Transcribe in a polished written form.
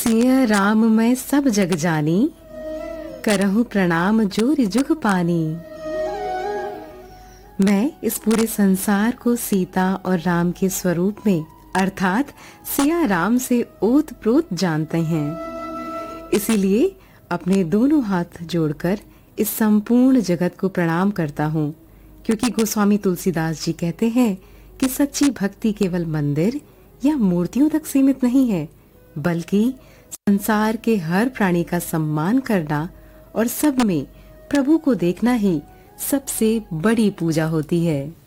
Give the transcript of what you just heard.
सिय राम मैं सब जग जानी, करहूं प्रणाम जोरि जुग पानी। मैं इस पूरे संसार को सीता और राम के स्वरूप में अर्थात सिया राम से ओत-प्रोत जानते हैं। इसीलिए अपने दोनों हाथ जोड़कर इस संपूर्ण जगत को प्रणाम करता हूँ, क्योंकि गोस्वामी तुलसीदास जी कहते हैं कि सच्ची भक्ति केवल मंदिर या मूर्तियों तक सीमित नहीं है, बल्कि संसार के हर प्राणी का सम्मान करना और सब में प्रभु को देखना ही सबसे बड़ी पूजा होती है।